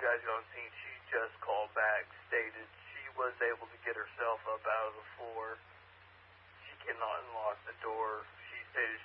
guys got on scene, she just called back, stated she was able to get herself up out of the floor. She cannot unlock the door. She stated